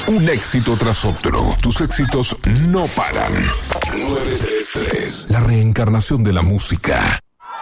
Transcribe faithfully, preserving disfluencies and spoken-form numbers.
Un éxito tras otro. Tus éxitos no paran. nueve tres tres. La reencarnación de la música.